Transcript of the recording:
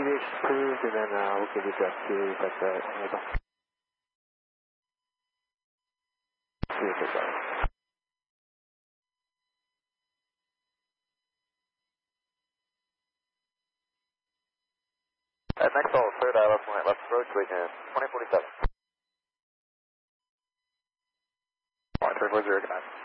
deviation approved, and then we'll give you direct to but enable. Vehicle sorry. Next call, third eye left point, left approach, weekend 2047. 134.0, good night.